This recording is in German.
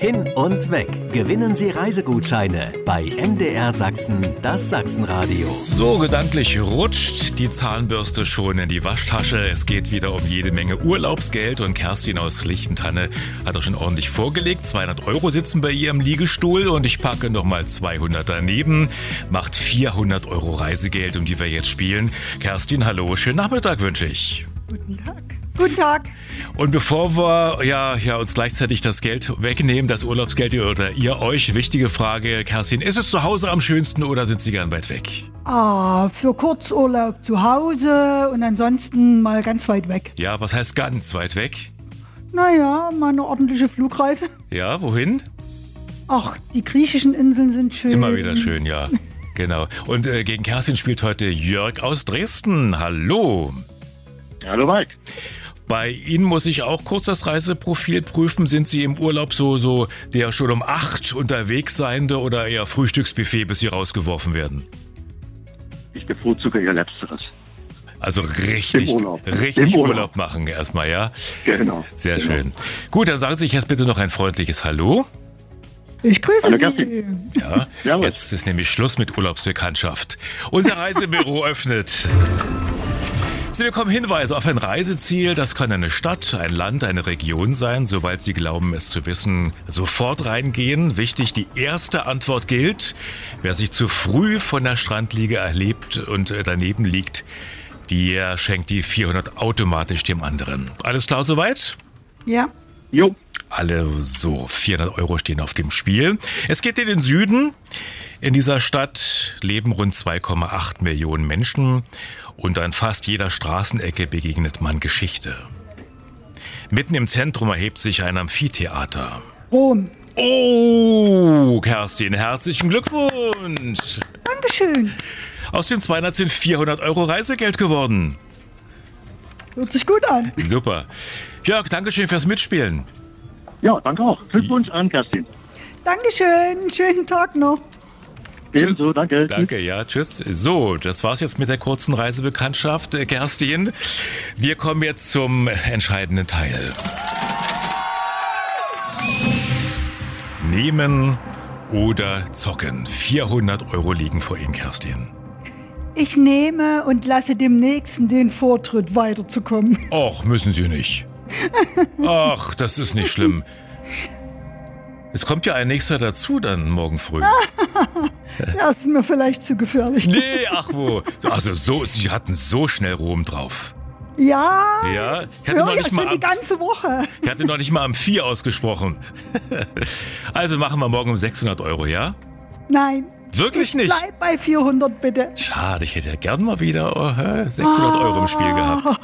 Hin und weg. Gewinnen Sie Reisegutscheine bei NDR Sachsen, das Sachsenradio. So gedanklich rutscht die Zahnbürste schon in die Waschtasche. Es geht wieder um jede Menge Urlaubsgeld und Kerstin aus Lichtentanne hat auch schon ordentlich vorgelegt. 200 € sitzen bei ihr im Liegestuhl und ich packe nochmal 200 daneben. Macht 400 € Reisegeld, um die wir jetzt spielen. Kerstin, hallo, schönen Nachmittag wünsche ich. Guten Tag. Guten Tag. Und bevor wir uns gleichzeitig das Geld wegnehmen, das Urlaubsgeld oder ihr euch, wichtige Frage, Kerstin, ist es zu Hause am schönsten oder sind Sie gern weit weg? Für Kurzurlaub zu Hause und ansonsten mal ganz weit weg. Ja, was heißt ganz weit weg? Naja, mal eine ordentliche Flugreise. Ja, wohin? Ach, die griechischen Inseln sind schön. Immer wieder schön, ja. Genau. Und gegen Kerstin spielt heute Jörg aus Dresden. Hallo. Hallo Mike. Bei Ihnen muss ich auch kurz das Reiseprofil prüfen. Sind Sie im Urlaub so der schon um 8 unterwegs seiende oder eher Frühstücksbuffet, bis Sie rausgeworfen werden? Ich bevorzuge eher Letzteres. Also richtig Urlaub machen erstmal, ja? Genau. Sehr schön. Gut, dann sagen Sie jetzt bitte noch ein freundliches Hallo. Ich grüße Hallo, Sie. Kerstin. Ja, jetzt ist nämlich Schluss mit Urlaubsbekanntschaft. Unser Reisebüro öffnet. Sie bekommen Hinweise auf ein Reiseziel. Das kann eine Stadt, ein Land, eine Region sein. Sobald Sie glauben, es zu wissen, sofort reingehen. Wichtig, die erste Antwort gilt. Wer sich zu früh von der Strandliege erlebt und daneben liegt, der schenkt die 400 automatisch dem anderen. Alles klar soweit? Ja. Jo. Alle so, 400 € stehen auf dem Spiel. Es geht in den Süden. In dieser Stadt leben rund 2,8 Millionen Menschen und an fast jeder Straßenecke begegnet man Geschichte. Mitten im Zentrum erhebt sich ein Amphitheater. Rom. Oh, Kerstin, herzlichen Glückwunsch. Dankeschön. Aus den 200 sind 400 € Reisegeld geworden. Hört sich gut an. Super. Jörg, Dankeschön fürs Mitspielen. Ja, danke auch. Glückwunsch an Kerstin. Dankeschön. Schönen Tag noch. Ebenso, danke. Danke, ja, tschüss. So, das war's jetzt mit der kurzen Reisebekanntschaft, Kerstin. Wir kommen jetzt zum entscheidenden Teil. Nehmen oder zocken. 400 € liegen vor Ihnen, Kerstin. Ich nehme und lasse dem Nächsten den Vortritt, weiterzukommen. Och, müssen Sie nicht. Ach, das ist nicht schlimm. Es kommt ja ein Nächster dazu dann morgen früh. Das ist mir vielleicht zu gefährlich. Nee, ach wo. Sie hatten so schnell Rom drauf. Ja, Ja, ich höre ja schon die ganze Woche. Ich hatte noch nicht mal am 4 ausgesprochen. Also machen wir morgen um 600 €, ja? Nein. Wirklich nicht? Bleib bei 400 bitte. Schade, ich hätte ja gern mal wieder 600 € im Spiel gehabt.